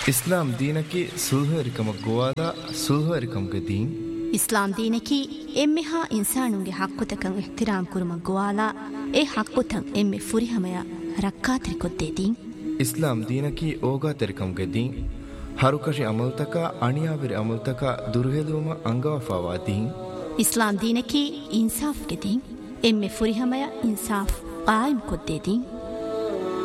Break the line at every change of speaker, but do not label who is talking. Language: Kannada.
ಇಸ್ಲಾಂ ದೀನಕಿ ಸುಲ್ಹರಿಕಮ ಗೋವಾದ ಸುಲ್ಹರಿಕಮ್ಗೆ ದೀನ್
ಇಸ್ಲಾಂ ದೀನಕಿ ಎಮ್ಮೆಹಾ ಇನ್ಸಾನುಂಗೆ ಹಕ್ಕುತಕಂ ಇಹ್ತಿರಾಮ್ ಕುರುಮ ಗೋವಾಲ ಎ ಹಕ್ಕುತಂ ಎಮ್ಮೆ ಫುರಿಹಮಯ ರಕ್ಕಾತ್ರಿ ಕೊದ್ದೆ ದೀನ್
ಇಸ್ಲಾಂ ದೀನಕಿ ಓಗಾ ತೆರಿಕಮ್ಗೆ ದೀನ್ ಹರುಕಶಿ ಅಮಲ್ತಕ ಅಣಿಯಾವಿರಿ ಅಮಲ್ತಕ ದುರ್ಹೆಲುಮ ಅಂಗವಫಾವಾ ದೀನ್
ಇಸ್ಲಾಂ ದೀನಕಿ ಇನ್ಸಾಫ್ಗೆ ದೀನ್ ಎಮ್ಮೆ ಫುರಿಹಮಯ ಇನ್ಸಾಫ್ ಕಾಯಿಮ್ ಕೊದ್ದೆ ದೀನ್